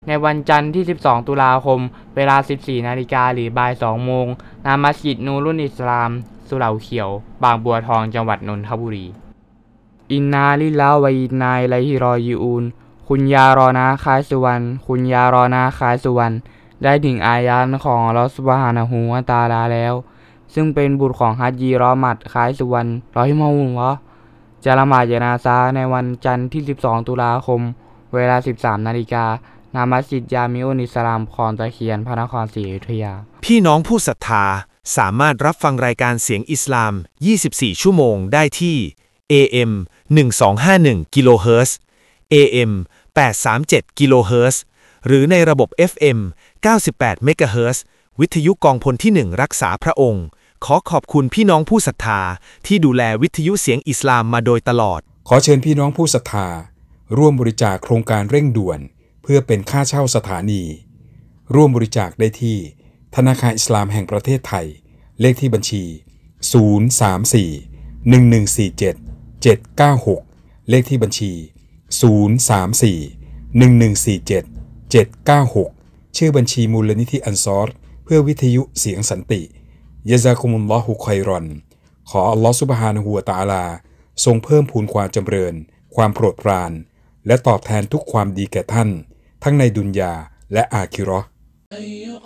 ในวันจันทร์ที่ 12 ตุลาคม เวลา 14 นาฬิกาหรือบ่าย 2 โมง ณ มัสยิดนูรุลอิสลาม สุเหร่าเขียว บางบัวทอง จังหวัดนนทบุรี อินนาลิลลาฮิวะอินนาอิลัยฮิรอญิอูน คุณยารอนาคายสุวรรณ คุณยารอนาคายสุวรรณ ได้ถึงอายะห์ของอัลเลาะห์ซุบฮานะฮูวะตะอาลาแล้ว ซึ่งเป็นบุตรของฮัจญีรอมัดคายสุวรรณ รอฮิมะฮุลลอฮ์ จะละหมาดญะนาซาในวันจันทร์ที่ 12 ตุลาคม เวลา 13 นาฬิกา ณ มัสยิดญามิอุลอิสลามคลองตะเคียน พระนครศรีอยุธยาพี่น้องผู้ศรัทธาสามารถรับฟังรายการเสียงอิสลาม 24 ชั่วโมงได้ที่ AM 1251 กิโลเฮิรตซ์ AM 837 กิโลเฮิรตซ์ หรือในระบบ FM 98 เมกะเฮิรตซ์ วิทยุกองพลที่ 1 รักษาพระองค์ ขอขอบคุณพี่น้องผู้ศรัทธาที่ดูแลวิทยุเสียงอิสลามมาโดยตลอดขอเชิญพี่น้องผู้ศรัทธาร่วมบริจาคโครงการเร่งด่วนเพื่อเป็นค่าเช่าสถานีร่วมบริจาคได้ที่ธนาคารอิสลามแห่งประเทศไทยเลขที่บัญชี 034-1147-796 เลขที่บัญชี 034-1147-796 ชื่อบัญชีมูลนิธิอันซอรเพื่อวิทยุเสียงสันติยะซากุมุลลอฮุค็อยรอนขออัลลอฮฺซุบฮานะฮูวะตะอาลาทรงเพิ่มพูนความจำเริญความโปรดปรานและตอบแทนทุกความดีแก่ท่านทั้งในดุนยาและอาคิเราะห์